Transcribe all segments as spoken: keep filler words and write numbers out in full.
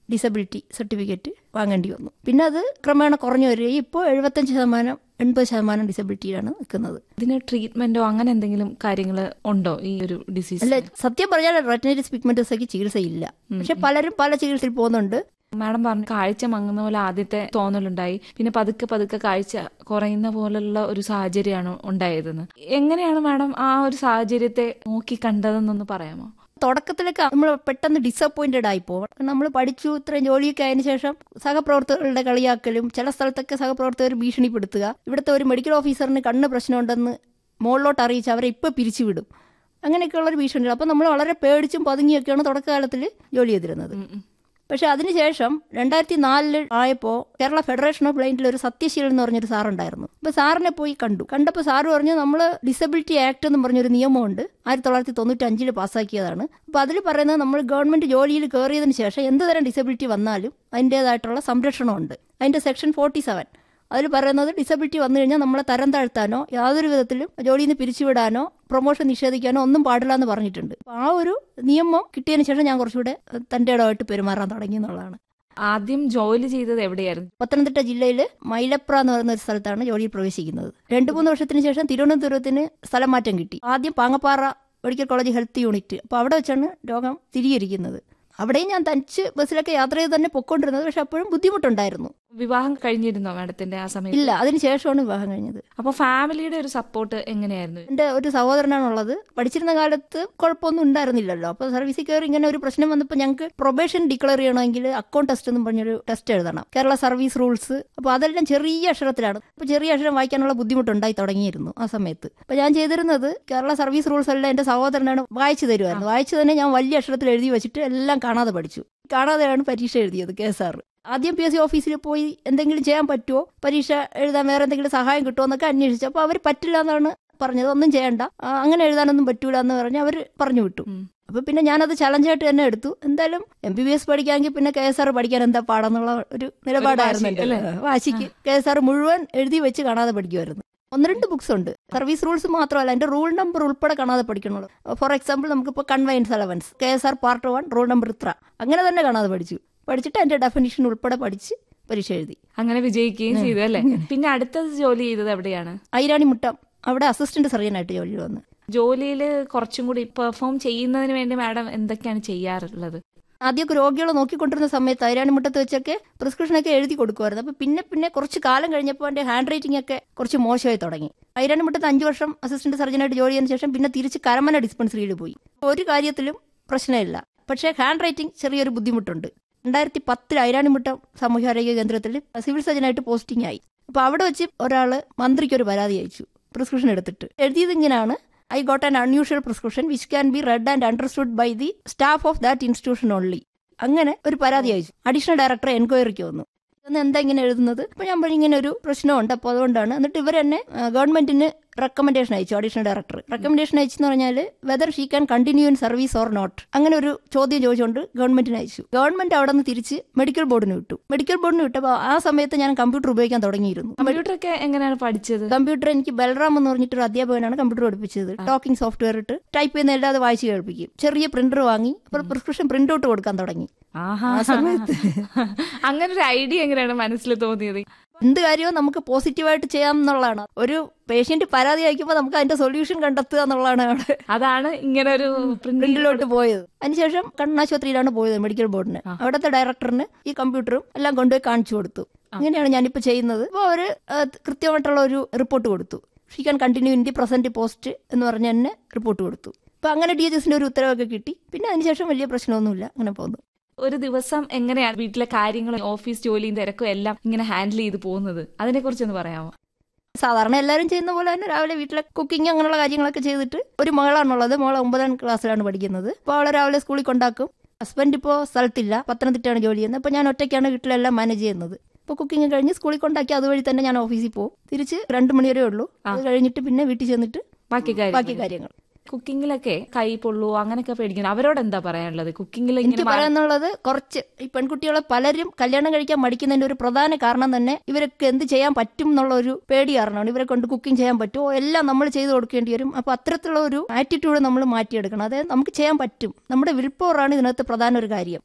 Disability certificate വാങ്ങേണ്ടി വന്നു. പിന്നെ അത് ക്രമേണ കുറഞ്ഞു വരികയും ഇപ്പോൾ എഴുപത്തഞ്ച് ശതമാനം എൺപത് ശതമാനം ഡിസബിലിറ്റിയിലാണ് നിൽക്കുന്നത്. ഇതിന് ട്രീറ്റ്മെന്റോ അങ്ങനെ എന്തെങ്കിലും കാര്യങ്ങൾ ഉണ്ടോ ഈ ഒരു ഡിസീസ്? അല്ല, സത്യം പറഞ്ഞാൽ റെറ്റിനൈറ്റിസ് പിഗ്മെന്റോസയ്ക്ക് ചികിത്സയില്ല. പക്ഷെ പലരും പല ചികിത്സയിൽ പോകുന്നുണ്ട്. മാഡം പറഞ്ഞു കാഴ്ച മങ്ങുന്ന പോലെ ആദ്യത്തെ തോന്നലുണ്ടായി, പിന്നെ പതുക്കെ പതുക്കെ കാഴ്ച കുറയുന്ന പോലുള്ള ഒരു സാഹചര്യമാണ് ഉണ്ടായതെന്ന്. എങ്ങനെയാണ് മാഡം ആ ഒരു സാഹചര്യത്തെ നോക്കി കണ്ടതെന്നൊന്ന് പറയാമോ? തുടക്കത്തിലൊക്കെ നമ്മൾ പെട്ടെന്ന് ഡിസപ്പോയിന്റഡ് ആയി പോകും. നമ്മൾ പഠിച്ചു, ഇത്രയും ജോലിയൊക്കെ ആയതിനു ശേഷം സഹപ്രവർത്തകരുടെ കളിയാക്കലും, ചില സ്ഥലത്തൊക്കെ സഹപ്രവർത്തകർ ഭീഷണിപ്പെടുത്തുക, ഇവിടുത്തെ ഒരു മെഡിക്കൽ ഓഫീസറിന് കണ്ണ് പ്രശ്നമുണ്ടെന്ന് മുകളിലോട്ട് അറിയിച്ച് അവരെ ഇപ്പോൾ പിരിച്ചുവിടും, അങ്ങനെയൊക്കെയുള്ളൊരു ഭീഷണി. അപ്പോൾ നമ്മൾ വളരെ പേടിച്ചും പതുങ്ങിയൊക്കെയാണ് തുടക്കകാലത്തിൽ ജോലി ചെയ്തിരുന്നത്. പക്ഷെ അതിനുശേഷം രണ്ടായിരത്തി നാലില് ആയപ്പോൾ കേരള ഫെഡറേഷൻ ഓഫ് ബ്ലൈൻഡിൽ ഒരു സത്യശീലൻ എന്ന് പറഞ്ഞൊരു സാറുണ്ടായിരുന്നു. അപ്പോൾ സാറിനെ പോയി കണ്ടു. കണ്ടപ്പോൾ സാറ് പറഞ്ഞു, നമ്മൾ ഡിസബിലിറ്റി ആക്ട് എന്ന് പറഞ്ഞൊരു നിയമമുണ്ട്, ആയിരത്തി തൊള്ളായിരത്തി തൊണ്ണൂറ്റി അഞ്ചില് പാസ്സാക്കിയതാണ്. അപ്പോൾ അതിൽ പറയുന്നത് നമ്മൾ ഗവൺമെന്റ് ജോലിയിൽ കയറിയതിന് ശേഷം എന്ത് തരം ഡിസബിലിറ്റി വന്നാലും അതിൻ്റേതായിട്ടുള്ള സംരക്ഷണമുണ്ട്. അതിൻ്റെ സെക്ഷൻ ഫോർട്ടി സെവൻ അതിൽ പറയുന്നത് ഡിസബിലിറ്റി വന്നു കഴിഞ്ഞാൽ നമ്മളെ തരം താഴ്ത്താനോ യാതൊരു വിധത്തിലും ജോലിയിൽ നിന്ന് പിരിച്ചുവിടാനോ പ്രൊമോഷൻ നിഷേധിക്കാനോ ഒന്നും പാടില്ല എന്ന് പറഞ്ഞിട്ടുണ്ട്. ആ ഒരു നിയമം കിട്ടിയതിന് ശേഷം ഞാൻ കുറച്ചുകൂടെ തൻ്റെ ഇടമായിട്ട് പെരുമാറാൻ തുടങ്ങി എന്നുള്ളതാണ്. ആദ്യം ജോലി ചെയ്തത് എവിടെയായിരുന്നു? പത്തനംതിട്ട ജില്ലയിൽ മൈലപ്ര എന്ന് പറയുന്ന ഒരു സ്ഥലത്താണ് ജോലിയിൽ പ്രവേശിക്കുന്നത്. രണ്ടു മൂന്ന് വർഷത്തിന് ശേഷം തിരുവനന്തപുരത്തിന് സ്ഥലം മാറ്റം കിട്ടി. ആദ്യം Pangappara medical college health unit. അപ്പോൾ അവിടെ വെച്ചാണ് രോഗം സ്ഥിരീകരിക്കുന്നത്. അവിടെയും ഞാൻ തനിച്ച് ബസ്സിലൊക്കെ യാത്ര ചെയ്ത് തന്നെ പൊയ്ക്കൊണ്ടിരുന്നത്. പക്ഷെ അപ്പോഴും ബുദ്ധിമുട്ടുണ്ടായിരുന്നു. വിവാഹം കഴിഞ്ഞിരുന്നോ മാഡത്തിന്റെ ആ സമയത്ത്? ഇല്ല, അതിനുശേഷമാണ് വിവാഹം കഴിഞ്ഞത്. അപ്പോൾ ഫാമിലിയുടെ ഒരു സപ്പോർട്ട് എങ്ങനെയായിരുന്നു? എൻ്റെ ഒരു സഹോദരനാണുള്ളത്. പഠിച്ചിരുന്ന കാലത്ത് കുഴപ്പമൊന്നും ഉണ്ടായിരുന്നില്ലല്ലോ. അപ്പോൾ സർവീസിൽ കയറി ഇങ്ങനെ ഒരു പ്രശ്നം വന്നപ്പോൾ ഞങ്ങൾക്ക് പ്രൊബേഷൻ ഡിക്ലെയർ ചെയ്യണമെങ്കിൽ അക്കൗണ്ട് ടെസ്റ്റ് എന്നും പറഞ്ഞൊരു ടെസ്റ്റ് എഴുതണം, കേരള സർവീസ് റൂൾസ്. അപ്പോൾ അതെല്ലാം ചെറിയ അക്ഷരത്തിലാണ്. അപ്പോൾ ചെറിയ അക്ഷരം വായിക്കാനുള്ള ബുദ്ധിമുട്ടുണ്ടായി തുടങ്ങിയിരുന്നു ആ സമയത്ത്. അപ്പോൾ ഞാൻ ചെയ്തിരുന്നത് കേരള സർവീസ് റൂൾസ് എല്ലാം എൻ്റെ സഹോദരനാണ് വായിച്ചു തരുമായിരുന്നു. വായിച്ചു തന്നെ ഞാൻ വലിയ അക്ഷരത്തിൽ എഴുതി വെച്ചിട്ട് എല്ലാം കാണാതെ പഠിച്ചു. കാണാതെയാണ് പരീക്ഷ എഴുതിയത് കെ എസ് ആർ. ആദ്യം പി എസ് സി ഓഫീസിൽ പോയി എന്തെങ്കിലും ചെയ്യാൻ പറ്റുമോ, പരീക്ഷ എഴുതാൻ വേറെ എന്തെങ്കിലും സഹായം കിട്ടുമോ എന്നൊക്കെ അന്വേഷിച്ചു. അപ്പോൾ അവർ പറ്റില്ല എന്നാണ് പറഞ്ഞത്. ഒന്നും ചെയ്യണ്ട, അങ്ങനെ എഴുതാനൊന്നും പറ്റൂല എന്ന് പറഞ്ഞ് അവർ പറഞ്ഞു വിട്ടു. അപ്പോൾ പിന്നെ ഞാനത് ചലഞ്ചായിട്ട് തന്നെ എടുത്തു. എന്തായാലും എം ബി ബി എസ് പഠിക്കാമെങ്കിൽ പിന്നെ കെ എസ് ആർ പഠിക്കാൻ എന്താ പാടെന്നുള്ള ഒരു നിലപാടായിരുന്നു. വാശിക്ക് കെ എസ് ആർ മുഴുവൻ എഴുതി വെച്ച് കാണാതെ പഠിക്കുമായിരുന്നു. ഒന്ന് രണ്ട് ബുക്സ് ഉണ്ട്. സർവീസ് റൂൾസ് മാത്രമല്ല, അതിന്റെ റൂൾ നമ്പർ ഉൾപ്പെടെ കാണാതെ പഠിക്കണുള്ളൂ. ഫോർ എക്സാമ്പിൾ നമുക്കിപ്പോൾ convince allowance, K S are part one rule number ഇത്ര, അങ്ങനെ തന്നെ കാണാതെ പഠിച്ചു. പഠിച്ചിട്ട് അതിന്റെ ഡെഫിനിഷൻ ഉൾപ്പെടെ പഠിച്ച് പരീക്ഷ എഴുതി. അങ്ങനെ വിജയിക്കുകയും ചെയ്തു അല്ലേ? പിന്നെ അടുത്തത് ജോലി ചെയ്തത് എവിടെയാണ്? ഐരാണിമുട്ടം. അവിടെ അസിസ്റ്റന്റ് സർജനായിട്ട് ജോലി വന്നു. ജോലിയിൽ കുറച്ചും കൂടി പെർഫോം ചെയ്യുന്നതിന് വേണ്ടി മാഡം എന്തൊക്കെയാണ് ചെയ്യാറുള്ളത്? ആദ്യമൊക്കെ രോഗികളെ നോക്കിക്കൊണ്ടിരുന്ന സമയത്ത് ഐരാണിമുട്ടത്ത് വെച്ചൊക്കെ പ്രിസ്ക്രിപ്ഷനൊക്കെ എഴുതി കൊടുക്കുമായിരുന്നു. അപ്പോൾ പിന്നെ പിന്നെ കുറച്ച് കാലം കഴിഞ്ഞപ്പോൾ എൻ്റെ ഹാൻഡ് റൈറ്റിംഗ് ഒക്കെ കുറച്ച് മോശമായി തുടങ്ങി. ഐരാണിമുട്ടത്ത് അഞ്ച് വർഷം അസിസ്റ്റന്റ് സർജനായിട്ട് ജോലി ചെയ്തതിനു ശേഷം പിന്നെ തിരിച്ച് കരമന ഡിസ്പെൻസറിയിൽ പോയി. ഒരു കാര്യത്തിലും പ്രശ്നമില്ല, പക്ഷേ ഹാൻഡ് റൈറ്റിംഗ് ചെറിയൊരു ബുദ്ധിമുട്ടുണ്ട്. രണ്ടായിരത്തി പത്തിൽ ഐരാണിമുട്ടം സാമൂഹ്യാരോഗ്യ കേന്ദ്രത്തിൽ സിവിൽ സർജനായിട്ട് പോസ്റ്റിംഗ് ആയി. അപ്പോൾ അവിടെ വെച്ച് ഒരാൾ മന്ത്രിക്കൊരു പരാതി അയച്ചു പ്രിസ്ക്രിപ്ഷൻ എടുത്തിട്ട്. എഴുതിയത് ഇങ്ങനെയാണ്: I got an unusual prescription which can be read and understood by the staff of that institution only. അങ്ങനെ ഒരു പരാതി അയച്ചു. അഡീഷണൽ ഡയറക്ടർ എൻക്വയറിക്ക് വന്നു. ഇന്ന് എന്താ ഇങ്ങനെ എഴുതുന്നത്? അപ്പോൾ ഞാൻ പറഞ്ഞു ഇങ്ങനെ ഒരു പ്രശ്നമുണ്ട്, അപ്പോൾ അതുകൊണ്ടാണ്. എന്നിട്ട് ഇവർ തന്നെ ഗവൺമെന്റിന് റെക്കമെൻഡേഷൻ അയച്ചു. അഡീഷണൽ ഡയറക്ടർ റെക്കമെൻഡേഷൻ അയച്ചെന്ന് പറഞ്ഞാൽ whether she can continue in service or not, അങ്ങനെ ഒരു ചോദ്യം ചോദിച്ചുകൊണ്ട് ഗവൺമെന്റിന് അയച്ചു. ഗവൺമെന്റ് അവിടെ നിന്ന് തിരിച്ച് മെഡിക്കൽ ബോർഡിന് വിട്ടു. മെഡിക്കൽ ബോർഡിന് വിട്ടപ്പോൾ ആ സമയത്ത് ഞാൻ കമ്പ്യൂട്ടർ ഉപയോഗിക്കാൻ തുടങ്ങിയിരുന്നു. കമ്പ്യൂട്ടർ ഒക്കെ എങ്ങനെയാണ് പഠിച്ചത്? കമ്പ്യൂട്ടർ എനിക്ക് ബൽറാം എന്ന് പറഞ്ഞിട്ടൊരു അധ്യാപകനാണ് കമ്പ്യൂട്ടർ പഠിപ്പിച്ചത്. ടോക്കിംഗ് സോഫ്റ്റ്വെയർ ഇട്ട് ടൈപ്പ് ചെയ്യുന്ന എല്ലാതെ വായിച്ച് കേൾപ്പിക്കും. ചെറിയ പ്രിന്റർ വാങ്ങി അപ്പോൾ പ്രിസ്ക്രിപ്ഷൻ പ്രിന്റ് ഔട്ട് കൊടുക്കാൻ തുടങ്ങി. ആ സമയത്ത് അങ്ങനെ ഒരു ഐഡിയ എങ്ങനെയാണ് മനസ്സിൽ തോന്നിയത്? എന്ത് കാര്യവും നമുക്ക് പോസിറ്റീവായിട്ട് ചെയ്യാം എന്നുള്ളതാണ്. ഒരു പേഷ്യന്റ് പരാതി അയക്കുമ്പോൾ നമുക്ക് അതിന്റെ സൊല്യൂഷൻ കണ്ടെത്തുക എന്നുള്ളതാണ് അവിടെ. അതാണ് ഇങ്ങനെ ഒരു പ്രിന്റിലോട്ട് പോയത്. അതിനുശേഷം കണ്ണാശുപത്രിയിലാണ് പോയത്, മെഡിക്കൽ ബോർഡിന്. അവിടുത്തെ ഡയറക്ടറിന് ഈ കമ്പ്യൂട്ടറും എല്ലാം കൊണ്ടുപോയി കാണിച്ചു കൊടുത്തു. ഇങ്ങനെയാണ് ഞാനിപ്പോൾ ചെയ്യുന്നത്. അപ്പോൾ അവർ കൃത്യമായിട്ടുള്ള ഒരു റിപ്പോർട്ട് കൊടുത്തു. She can continue in the present post എന്ന് പറഞ്ഞ് തന്നെ റിപ്പോർട്ട് കൊടുത്തു. അപ്പോൾ അങ്ങനെ ഡി എച്ച് എസിന്റെ ഒരു ഉത്തരവൊക്കെ കിട്ടി. പിന്നെ അതിനുശേഷം വലിയ പ്രശ്നമൊന്നുമില്ല, അങ്ങനെ പോകുന്നു. ഒരു ദിവസം എങ്ങനെയാണ് വീട്ടിലെ കാര്യങ്ങളും ഓഫീസ് ജോലിയും തിരക്കും എല്ലാം ഇങ്ങനെ ഹാൻഡിൽ ചെയ്ത് പോകുന്നത്? അതിനെ കുറിച്ചൊന്ന് പറയാമോ? സാധാരണ എല്ലാവരും ചെയ്യുന്ന പോലെ തന്നെ രാവിലെ വീട്ടിലെ കുക്കിംഗ് അങ്ങനെയുള്ള കാര്യങ്ങളൊക്കെ ചെയ്തിട്ട്, ഒരു മകളാണുള്ളത്. മകൾ ഒമ്പതാം ക്ലാസ്സിലാണ് പഠിക്കുന്നത്. അപ്പോൾ അവളെ രാവിലെ സ്കൂളിൽ കൊണ്ടാക്കും. ഹസ്ബൻഡ് ഇപ്പോൾ സ്ഥലത്തില്ല, പത്തനംതിട്ടയാണ് ജോലി ചെയ്യുന്നത്. അപ്പോൾ ഞാൻ ഒറ്റയ്ക്കാണ് വീട്ടിലെല്ലാം മാനേജ് ചെയ്യുന്നത്. ഇപ്പോൾ കുക്കിംഗ് കഴിഞ്ഞ് സ്കൂളിൽ കൊണ്ടാക്കി അതുവഴി തന്നെ ഞാൻ ഓഫീസിൽ പോകും. തിരിച്ച് രണ്ട് മണി വരെ ഉള്ളൂ. അത് കഴിഞ്ഞിട്ട് പിന്നെ വീട്ടിൽ ചെന്നിട്ട് ബാക്കി ബാക്കി കാര്യങ്ങൾ. കുക്കിങ്ങിലൊക്കെ കൈ പൊള്ളുവോ അങ്ങനെയൊക്കെ പേടിക്കണം. അവരോട് എന്താ പറയാനുള്ളത്? കുക്കിങ്ങിൽ എനിക്ക് പറയാനുള്ളത്, കുറച്ച് ഈ പെൺകുട്ടികളെ പലരും കല്യാണം കഴിക്കാൻ മടിക്കുന്നതിന്റെ ഒരു പ്രധാന കാരണം തന്നെ ഇവരൊക്കെ എന്ത് ചെയ്യാൻ പറ്റും എന്നുള്ള ഒരു പേടി കാരണമാണ്. ഇവരെ കൊണ്ട് കുക്കിംഗ് ചെയ്യാൻ പറ്റുമോ, എല്ലാം നമ്മൾ ചെയ്ത് കൊടുക്കേണ്ടി വരും. അപ്പോൾ അത്തരത്തിലുള്ള ഒരു ആറ്റിറ്റ്യൂഡ് നമ്മൾ മാറ്റിയെടുക്കണം. അതായത് നമുക്ക് ചെയ്യാൻ പറ്റും, നമ്മുടെ വിൽ പവറാണ് ഇതിനകത്ത് പ്രധാന ഒരു കാര്യം.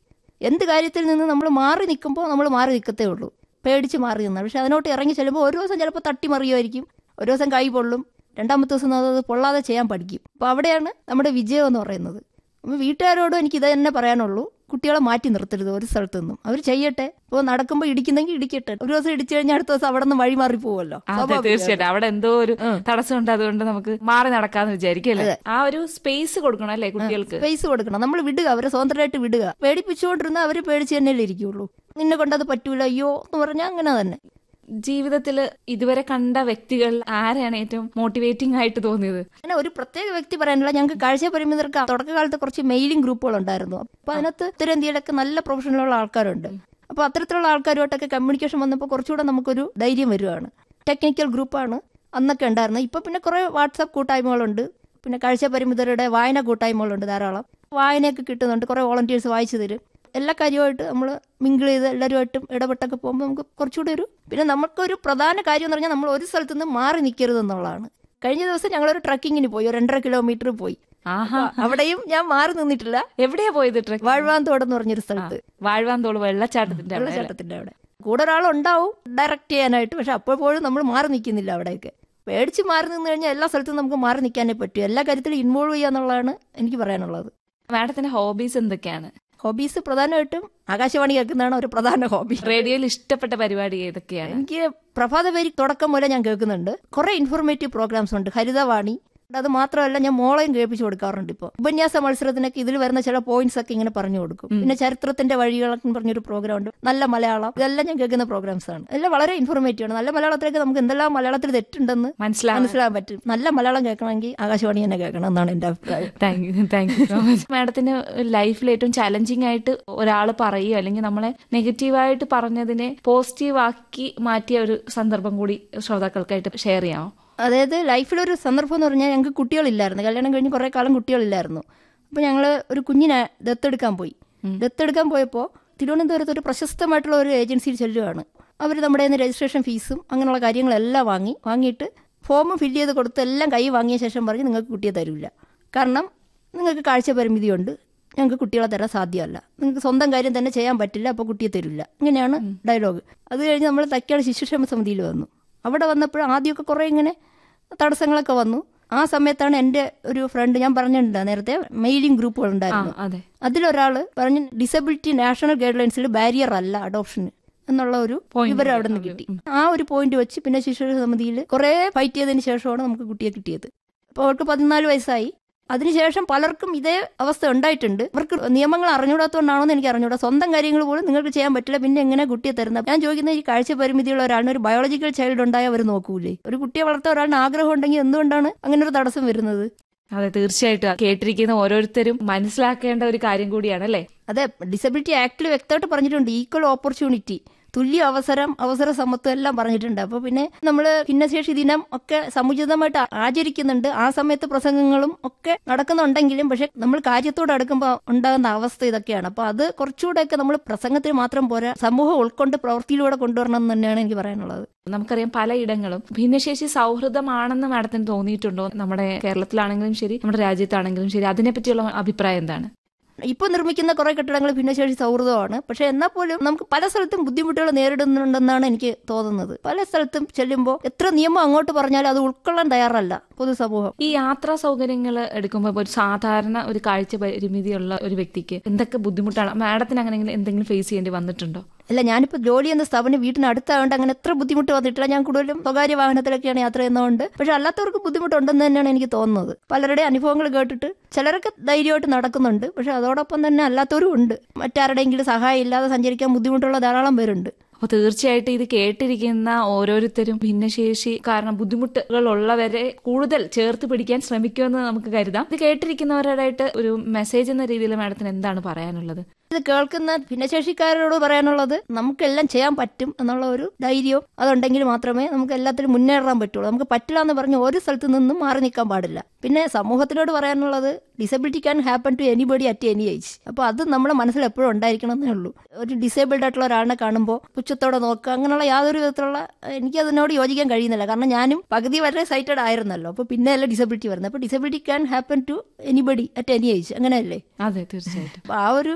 എന്ത് കാര്യത്തിൽ നിന്ന് നമ്മൾ മാറി നിൽക്കുമ്പോൾ നമ്മൾ മാറി നിൽക്കത്തേ ഉള്ളൂ, പേടിച്ച് മാറി നിന്നാൽ. പക്ഷെ അതിനോട്ട് ഇറങ്ങി ചെല്ലുമ്പോൾ ഒരു ദിവസം ചിലപ്പോൾ തട്ടി മറിയുമായിരിക്കും, ഒരു ദിവസം കൈ പൊള്ളും, രണ്ടാമത്തെ ദിവസം അത് പൊള്ളാതെ ചെയ്യാൻ പഠിക്കും. അപ്പോൾ അവിടെയാണ് നമ്മുടെ വിജയം എന്ന് പറയുന്നത്. അപ്പോൾ വീട്ടുകാരോടും എനിക്ക് ഇത് തന്നെ പറയാനുള്ളൂ, കുട്ടികളെ മാറ്റി നിർത്തരുത് ഒരു സ്ഥലത്തു നിന്നും. അവർ ചെയ്യട്ടെ. ഇപ്പോൾ നടക്കുമ്പോൾ ഇടിക്കുന്നെങ്കിൽ ഇടിക്കട്ടെ. ഒരു ദിവസം ഇടിച്ചു കഴിഞ്ഞാൽ അടുത്ത ദിവസം അവിടെ നിന്ന് വഴി മാറി പോവല്ലോ. തീർച്ചയായിട്ടും അവിടെ എന്തോ ഒരു തടസ്സമുണ്ട്, അതുകൊണ്ട് നമുക്ക് മാറി നടക്കാന്ന് വിചാരിക്കും. ആ ഒരു സ്പേസ് കൊടുക്കണം അല്ലേ കുട്ടികൾക്ക്? സ്പേസ് കൊടുക്കണം, നമ്മൾ വിടുക, അവരെ സ്വതന്ത്രമായിട്ട് വിടുക. പേടിപ്പിച്ചുകൊണ്ടിരുന്ന അവർ പേടിച്ച് തന്നെയല്ലേ ഇരിക്കുള്ളൂ. നിന്നെ കൊണ്ടത് പറ്റൂല അയ്യോ എന്ന് പറഞ്ഞാൽ അങ്ങനെ തന്നെ. ജീവിതത്തിൽ ഇതുവരെ കണ്ട വ്യക്തികൾ ആരെയാണ് ഏറ്റവും മോട്ടിവേറ്റിംഗ് ആയിട്ട് തോന്നിയത്? അങ്ങനെ ഒരു പ്രത്യേക വ്യക്തി പറയാനില്ല. ഞങ്ങൾക്ക് കാഴ്ച പരിമിതർക്ക് തുടക്കകാലത്ത് കുറച്ച് മെയിലിംഗ് ഗ്രൂപ്പുകൾ ഉണ്ടായിരുന്നു. അപ്പൊ അതിനകത്ത് ഉത്തരേന്ത്യയിലൊക്കെ നല്ല പ്രൊഫഷണലുള്ള ആൾക്കാരുണ്ട്. അപ്പൊ അത്തരത്തിലുള്ള ആൾക്കാരുമായിട്ടൊക്കെ കമ്മ്യൂണിക്കേഷൻ വന്നപ്പോൾ കുറച്ചുകൂടെ നമുക്കൊരു ധൈര്യം വരുവാണ്. ടെക്നിക്കൽ ഗ്രൂപ്പാണ് അന്നൊക്കെ ഉണ്ടായിരുന്നത്. ഇപ്പൊ പിന്നെ കുറെ വാട്സാപ്പ് കൂട്ടായ്മകളുണ്ട്, പിന്നെ കാഴ്ച പരിമിതരുടെ വായന കൂട്ടായ്മകളുണ്ട് ധാരാളം. വായനയൊക്കെ കിട്ടുന്നുണ്ട്, കുറെ വോളണ്ടിയേഴ്സ് വായിച്ചു തരും. എല്ലാ കാര്യമായിട്ട് നമ്മൾ മിങ്കിൾ ചെയ്ത് എല്ലാവരുമായിട്ടും ഇടപെട്ടൊക്കെ പോകുമ്പോൾ നമുക്ക് കുറച്ചുകൂടി ഒരു, പിന്നെ നമുക്കൊരു പ്രധാന കാര്യം എന്ന് പറഞ്ഞാൽ നമ്മൾ ഒരു സ്ഥലത്ത് നിന്ന് മാറി നിൽക്കരുത് എന്നുള്ളതാണ്. കഴിഞ്ഞ ദിവസം ഞങ്ങളൊരു ട്രക്കിങ്ങിന് പോയി, ഒരു രണ്ടര കിലോമീറ്റർ പോയി. അവിടെയും ഞാൻ മാറി നിന്നിട്ടില്ല. എവിടെയാ പോയത്? വാഴ്വാന്തോട് എന്ന് പറഞ്ഞൊരു സ്ഥലത്ത്. വാഴ്വാന്തോട് വെള്ളച്ചാട്ടത്തിന്റെ വെള്ളച്ചാട്ടത്തിന്റെ അവിടെ കൂടെ ഒരാളുണ്ടാവും ഡയറക്റ്റ് ചെയ്യാനായിട്ട്. പക്ഷെ അപ്പോഴും നമ്മൾ മാറി നിൽക്കുന്നില്ല. അവിടെയൊക്കെ പേടിച്ച് മാറി നിന്ന് കഴിഞ്ഞാൽ എല്ലാ സ്ഥലത്തും നമുക്ക് മാറി നിൽക്കാനേ പറ്റും. എല്ലാ കാര്യത്തിലും ഇൻവോൾവ് ചെയ്യാന്നുള്ളതാണ് എനിക്ക് പറയാനുള്ളത്. മാഡത്തിന്റെ ഹോബീസ് എന്തൊക്കെയാണ്? ഹോബീസ് പ്രധാനമായിട്ടും ആകാശവാണി കേൾക്കുന്നതാണ് ഒരു പ്രധാന ഹോബി. റേഡിയോയിൽ ഇഷ്ടപ്പെട്ട പരിപാടി ഏതൊക്കെയാണ്? എനിക്ക് പ്രഭാതപേരി തുടക്കം മുതലേ ഞാൻ കേൾക്കുന്നുണ്ട്. കുറെ ഇൻഫോർമേറ്റീവ് പ്രോഗ്രാംസ് ഉണ്ട്. ഹരിതവാണി, അത് മാത്രമല്ല ഞാൻ മോളെയും കേൾപ്പിച്ചു കൊടുക്കാറുണ്ട്. ഇപ്പോൾ ഉപന്യാസ മത്സരത്തിനൊക്കെ ഇതിൽ വരുന്ന ചില പോയിന്റ്സ് ഒക്കെ ഇങ്ങനെ പറഞ്ഞു കൊടുക്കും. പിന്നെ ചരിത്രത്തിന്റെ വഴികളെന്ന് പറഞ്ഞൊരു പ്രോഗ്രാം ഉണ്ട്, നല്ല മലയാളം. ഇതെല്ലാം ഞാൻ കേൾക്കുന്ന പ്രോഗ്രാംസ് ആണ്. എല്ലാം വളരെ ഇൻഫോർമേറ്റീവ് ആണ്. നല്ല മലയാളത്തിലേക്ക് നമുക്ക് എന്തെല്ലാം മലയാളത്തിൽ തെറ്റുണ്ടെന്ന് മനസ്സിലാക്കാൻ പറ്റും. നല്ല മലയാളം കേൾക്കണമെങ്കിൽ ആകാശവാണി തന്നെ കേൾക്കണം എന്നാണ് എന്റെ അഭിപ്രായം. Thank you thank you so much. മാഡത്തിന് ലൈഫിൽ ഏറ്റവും ചാലഞ്ചിങ് ആയിട്ട് ഒരാൾ പറയുകയോ അല്ലെങ്കിൽ നമ്മളെ നെഗറ്റീവായിട്ട് പറഞ്ഞതിനെ പോസിറ്റീവ് ആക്കി മാറ്റിയ ഒരു സന്ദർഭം കൂടി ശ്രോതാക്കൾക്കായിട്ട് ഷെയർ ചെയ്യാമോ? അതായത് ലൈഫിലൊരു സന്ദർഭം എന്ന് പറഞ്ഞാൽ ഞങ്ങൾക്ക് കുട്ടികളില്ലായിരുന്നു. കല്യാണം കഴിഞ്ഞ് കുറേ കാലം കുട്ടികളില്ലായിരുന്നു. അപ്പോൾ ഞങ്ങൾ ഒരു കുഞ്ഞിനെ ദത്തെടുക്കാൻ പോയി. ദത്തെടുക്കാൻ പോയപ്പോൾ തിരുവനന്തപുരത്ത് ഒരു പ്രശസ്തമായിട്ടുള്ള ഒരു ഏജൻസിയിൽ ചെല്ലുകയാണ്. അവർ നമ്മുടെ നിന്ന് രജിസ്ട്രേഷൻ ഫീസും അങ്ങനെയുള്ള കാര്യങ്ങളെല്ലാം വാങ്ങി വാങ്ങിയിട്ട് ഫോം ഫില്ല് ചെയ്ത് കൊടുത്ത് എല്ലാം കൈ വാങ്ങിയ ശേഷം പറഞ്ഞ് നിങ്ങൾക്ക് കുട്ടിയെ തരില്ല, കാരണം നിങ്ങൾക്ക് കാഴ്ച പരിമിതിയുണ്ട്, ഞങ്ങൾക്ക് കുട്ടികളെ തരാൻ സാധ്യമല്ല, നിങ്ങൾക്ക് സ്വന്തം കാര്യം തന്നെ ചെയ്യാൻ പറ്റില്ല, അപ്പോൾ കുട്ടിയെ തരില്ല. ഇങ്ങനെയാണ് ഡയലോഗ്. അത് കഴിഞ്ഞ് നമ്മൾ തക്കാട് ശിശുക്ഷേമ സമിതിയിൽ വന്നു. അവിടെ വന്നപ്പോൾ ആദ്യമൊക്കെ കുറേ ഇങ്ങനെ തടസ്സങ്ങളൊക്കെ വന്നു. ആ സമയത്താണ് എൻ്റെ ഒരു ഫ്രണ്ട്, ഞാൻ പറഞ്ഞിട്ടുണ്ട് നേരത്തെ മെയിലിംഗ് ഗ്രൂപ്പുകൾ ഉണ്ടായിരുന്നു, അതിലൊരാൾ പറഞ്ഞ് ഡിസബിലിറ്റി നാഷണൽ ഗൈഡ് ലൈൻസിൽ ബാരിയർ അല്ല അഡോപ്ഷന് എന്നുള്ള ഒരു വിവരം അവിടെ നിന്ന് കിട്ടി. ആ ഒരു പോയിന്റ് വെച്ച് പിന്നെ ശിശു സമിതിയിൽ കുറേ ഫൈറ്റ് ചെയ്തതിന് ശേഷമാണ് നമുക്ക് കുട്ടിയെ കിട്ടിയത്. അപ്പോൾ അവർക്ക് പതിനാല് വയസ്സായി. അതിനുശേഷം പലർക്കും ഇതേ അവസ്ഥ ഉണ്ടായിട്ടുണ്ട്. അവർക്ക് നിയമങ്ങൾ അറിഞ്ഞുകൂടാത്തതുകൊണ്ടാണോ എന്ന് എനിക്ക് അറിഞ്ഞൂടാ. സ്വന്തം കാര്യങ്ങൾ പോലും നിങ്ങൾക്ക് ചെയ്യാൻ പറ്റില്ല, പിന്നെ എങ്ങനെ കുട്ടിയെ തരുന്നത്? ഞാൻ ചോദിക്കുന്ന ഈ കാഴ്ച പരിമിതിയുള്ള ഒരാളിന് ഒരു ബയോളജിക്കൽ ചൈൽഡ് ഉണ്ടായാൽ അവർ നോക്കൂലേ? ഒരു കുട്ടിയെ വളർത്താൻ ഒരാളിന് ആഗ്രഹം ഉണ്ടെങ്കിൽ എന്തുകൊണ്ടാണ് അങ്ങനെ ഒരു തടസ്സം വരുന്നത്? അതെ, തീർച്ചയായിട്ടും കേട്ടിരിക്കുന്ന ഓരോരുത്തരും മനസ്സിലാക്കേണ്ട ഒരു കാര്യം കൂടിയാണ് അല്ലേ? അതെ, ഡിസബിലിറ്റി ആക്ടിൽ വ്യക്തമായിട്ട് പറഞ്ഞിട്ടുണ്ട്, ഈക്വൽ ഓപ്പർച്യൂണിറ്റി, തുല്യ അവസരം, അവസര സമത്വം എല്ലാം പറഞ്ഞിട്ടുണ്ട്. അപ്പോൾ പിന്നെ നമ്മൾ ഭിന്നശേഷി ദിനം ഒക്കെ സമുചിതമായിട്ട് ആചരിക്കുന്നുണ്ട്. ആ സമയത്ത് പ്രസംഗങ്ങളും ഒക്കെ നടക്കുന്നുണ്ടെങ്കിലും പക്ഷെ നമ്മൾ കാര്യത്തോട് അടുക്കുമ്പോൾ ഉണ്ടാകുന്ന അവസ്ഥ ഇതൊക്കെയാണ്. അപ്പോൾ അത് കുറച്ചുകൂടെയൊക്കെ നമ്മൾ പ്രസംഗത്തിൽ മാത്രം പോരാ, സമൂഹം ഉൾക്കൊണ്ട് പ്രവൃത്തിയിലൂടെ കൊണ്ടുവരണം എന്ന് തന്നെയാണ് എനിക്ക് പറയാനുള്ളത്. നമുക്കറിയാം പലയിടങ്ങളും ഭിന്നശേഷി സൗഹൃദമാണെന്ന് മാഡത്തിന് തോന്നിയിട്ടുണ്ടോ? നമ്മുടെ കേരളത്തിലാണെങ്കിലും ശരി, നമ്മുടെ രാജ്യത്താണെങ്കിലും ശരി, അതിനെപ്പറ്റിയുള്ള അഭിപ്രായം എന്താണ്? ഇപ്പോൾ നിർമ്മിക്കുന്ന കുറെ കെട്ടിടങ്ങൾ ഭിന്നശേഷി സൗഹൃദമാണ്. പക്ഷെ എന്നാൽ പോലും നമുക്ക് പല സ്ഥലത്തും ബുദ്ധിമുട്ടുകൾ നേരിടുന്നുണ്ടെന്നാണ് എനിക്ക് തോന്നുന്നത്. പല സ്ഥലത്തും ചെല്ലുമ്പോൾ എത്ര നിയമം അങ്ങോട്ട് പറഞ്ഞാലും അത് ഉൾക്കൊള്ളാൻ തയ്യാറല്ല പൊതുസമൂഹം. ഈ യാത്രാ സൗകര്യങ്ങൾ എടുക്കുമ്പോൾ ഒരു സാധാരണ ഒരു കാഴ്ച പരിമിതിയുള്ള ഒരു വ്യക്തിക്ക് എന്തൊക്കെ ബുദ്ധിമുട്ടാണ്? മാഡത്തിന് അങ്ങനെ എന്തെങ്കിലും ഫേസ് ചെയ്യേണ്ടി വന്നിട്ടുണ്ടോ? അല്ല, ഞാനിപ്പോൾ ജോലി ചെയ്യുന്ന സ്ഥാപനം വീട്ടിനടുത്തായതുകൊണ്ട് അങ്ങനെ എത്ര ബുദ്ധിമുട്ട് വന്നിട്ടില്ല. ഞാൻ കൂടുതലും സ്വകാര്യ വാഹനത്തിലൊക്കെയാണ് യാത്ര ചെയ്യുന്നതുകൊണ്ട്. പക്ഷെ അല്ലാത്തവർക്ക് ബുദ്ധിമുട്ടുണ്ടെന്ന് തന്നെയാണ് എനിക്ക് തോന്നുന്നത്. പലരുടെ അനുഭവങ്ങൾ കേട്ടിട്ട് ചിലരൊക്കെ ധൈര്യമായിട്ട് നടക്കുന്നുണ്ട്, പക്ഷെ അതോടൊപ്പം തന്നെ അല്ലാത്തവരും ഉണ്ട്. മറ്റാരുടെയെങ്കിലും സഹായം ഇല്ലാതെ സഞ്ചരിക്കാൻ ബുദ്ധിമുട്ടുള്ള ധാരാളം പേരുണ്ട്. അപ്പോൾ തീർച്ചയായിട്ടും ഇത് കേട്ടിരിക്കുന്ന ഓരോരുത്തരും ഭിന്നശേഷി കാരണം ബുദ്ധിമുട്ടുകൾ ഉള്ളവരെ കൂടുതൽ ചേർത്ത് പിടിക്കാൻ ശ്രമിക്കുമെന്ന് നമുക്ക് കരുതാം. ഇത് കേട്ടിരിക്കുന്നവരായിട്ട് ഒരു മെസ്സേജ് എന്ന രീതിയിൽ മാഡത്തിന് എന്താണ് പറയാനുള്ളത്? ഇത് കേൾക്കുന്ന ഭിന്നശേഷിക്കാരോട് പറയാനുള്ളത്, നമുക്കെല്ലാം ചെയ്യാൻ പറ്റും എന്നുള്ള ഒരു ധൈര്യവും അതുണ്ടെങ്കിൽ മാത്രമേ നമുക്ക് എല്ലാത്തിലും മുന്നേറാൻ പറ്റുള്ളൂ. നമുക്ക് പറ്റില്ല എന്ന് പറഞ്ഞ് ഒരു സ്ഥലത്ത് നിന്നും മാറി നിൽക്കാൻ പാടില്ല. പിന്നെ സമൂഹത്തിനോട് പറയാനുള്ളത്, disability can happen to anybody at any age. അപ്പോൾ അത് നമ്മുടെ മനസ്സിൽ എപ്പോഴും ഉണ്ടായിരിക്കണം എന്നേ ഉള്ളൂ. ഒരു ഡിസേബിൾഡ് ആയിട്ടുള്ള ഒരാളിനെ കാണുമ്പോൾ പുച്ഛത്തോടെ നോക്കുക, അങ്ങനെയുള്ള യാതൊരു വിധത്തിലുള്ള എനിക്ക് അതിനോട് യോജിക്കാൻ കഴിയുന്നില്ല. കാരണം ഞാനും പകുതി വരെ സൈറ്റഡ് ആയിരുന്നല്ലോ. അപ്പോൾ പിന്നെ അല്ല ഡിസബിലിറ്റി വരുന്നത്. അപ്പോൾ disability can happen to anybody at any age, അങ്ങനെയല്ലേ? അതെ, തീർച്ചയായിട്ടും. അപ്പോൾ ആ ഒരു ആശയം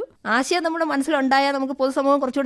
ആശയം നമ്മുടെ മനസ്സിലുണ്ടായാൽ നമുക്ക് പൊതുസമൂഹം കുറച്ചുകൂടെ